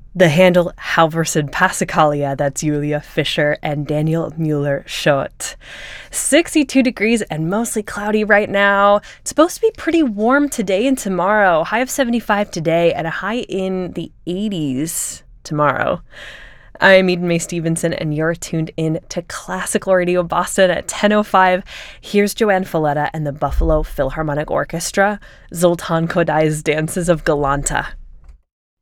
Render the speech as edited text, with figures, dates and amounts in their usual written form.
The Handel Halverson Passacaglia, that's Julia Fischer and Daniel Müller-Schott. 62 degrees and mostly cloudy right now. It's supposed to be pretty warm today and tomorrow. High of 75 today and a high in the 80s tomorrow. I'm Eden Mae Stevenson, and you're tuned in to Classical Radio Boston at 10:05. Here's Joanne Falletta and the Buffalo Philharmonic Orchestra, Zoltan Kodai's Dances of Galanta.